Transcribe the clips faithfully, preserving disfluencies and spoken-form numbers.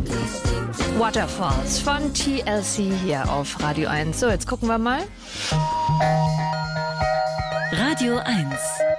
Waterfalls von T L C hier auf Radio eins. So, jetzt gucken wir mal. Radio eins.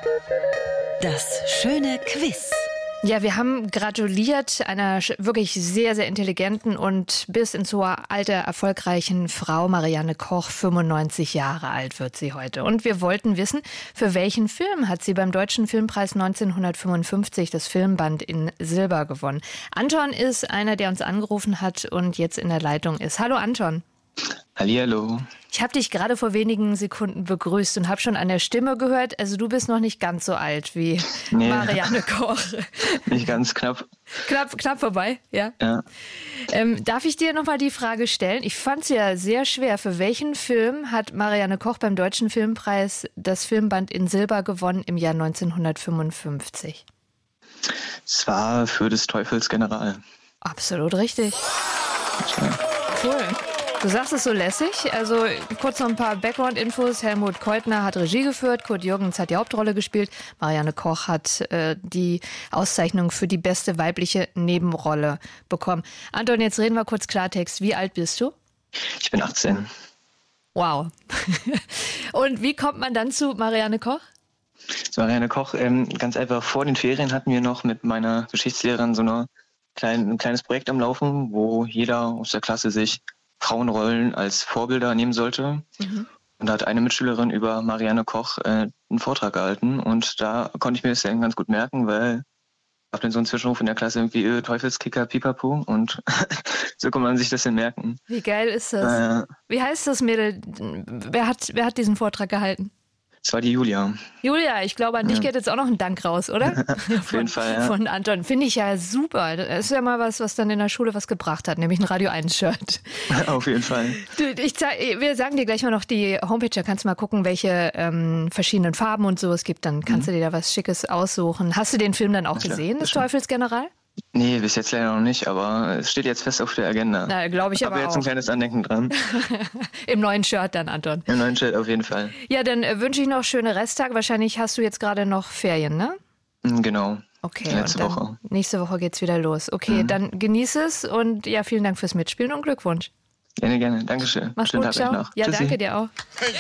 Das schöne Quiz. Ja, wir haben gratuliert einer wirklich sehr, sehr intelligenten und bis ins hohe Alter erfolgreichen Frau, Marianne Koch. fünfundneunzig Jahre alt wird sie heute. Und wir wollten wissen, für welchen Film hat sie beim Deutschen Filmpreis neunzehnhundertfünfundfünfzig das Filmband in Silber gewonnen. Anton ist einer, der uns angerufen hat und jetzt in der Leitung ist. Hallo Anton. Hallihallo. Ich habe dich gerade vor wenigen Sekunden begrüßt und habe schon an der Stimme gehört, also du bist noch nicht ganz so alt wie nee. Marianne Koch. Nicht ganz knapp. Knapp, knapp vorbei, ja. ja. Ähm, darf ich dir nochmal die Frage stellen? Ich fand es ja sehr schwer. Für welchen Film hat Marianne Koch beim Deutschen Filmpreis das Filmband in Silber gewonnen im Jahr neunzehnhundertfünfundfünfzig? Es war für des Teufels General. Absolut richtig. Ja. Cool. Du sagst es so lässig, also kurz noch ein paar Background-Infos. Helmut Keutner hat Regie geführt, Kurt Jürgens hat die Hauptrolle gespielt, Marianne Koch hat äh, die Auszeichnung für die beste weibliche Nebenrolle bekommen. Anton, jetzt reden wir kurz Klartext. Wie alt bist du? Ich bin achtzehn. Wow. Und wie kommt man dann zu Marianne Koch? Zu Marianne Koch, ähm, ganz einfach, vor den Ferien hatten wir noch mit meiner Geschichtslehrerin so eine klein, ein kleines Projekt am Laufen, wo jeder aus der Klasse sich Frauenrollen als Vorbilder nehmen sollte. Mhm. Und da hat eine Mitschülerin über Marianne Koch äh, einen Vortrag gehalten und da konnte ich mir das dann ganz gut merken, weil ich habe dann so einen Zwischenruf in der Klasse irgendwie äh, Teufelskicker, Pipapo und so kann man sich das dann merken. Wie geil ist das? Äh, Wie heißt das Mädel? Wer hat, wer hat diesen Vortrag gehalten? Das war die Julia. Julia, ich glaube, an dich geht jetzt auch noch ein Dank raus, oder? Auf von, jeden Fall, ja. Von Anton. Finde ich ja super. Das ist ja mal was, was dann in der Schule was gebracht hat, nämlich ein Radio eins Shirt. Auf jeden Fall. Du, ich zeig, wir sagen dir gleich mal noch die Homepage, da kannst du mal gucken, welche ähm, verschiedenen Farben und so es gibt. Dann kannst mhm. du dir da was Schickes aussuchen. Hast du den Film dann auch ja, gesehen, das Teufelsgeneral? Nee, bis jetzt leider noch nicht, aber es steht jetzt fest auf der Agenda. Na, glaube ich aber auch. Aber jetzt ein kleines Andenken dran. Im neuen Shirt dann, Anton. Im neuen Shirt auf jeden Fall. Ja, dann äh, wünsche ich noch schöne Resttage. Wahrscheinlich hast du jetzt gerade noch Ferien, ne? Genau. Okay, letzte und dann Woche. Nächste Woche geht's wieder los. Okay, mhm. dann genieß es und ja, vielen Dank fürs Mitspielen und Glückwunsch. Gerne, gerne. Dankeschön. Mach's Schönen gut, Tag ciao. noch. Ja, Tschüssi. danke dir auch.